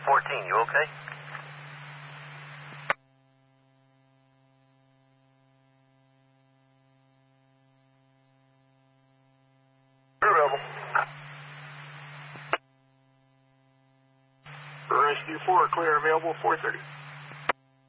14, you okay? Available. Rescue 4, clear, available 4:30.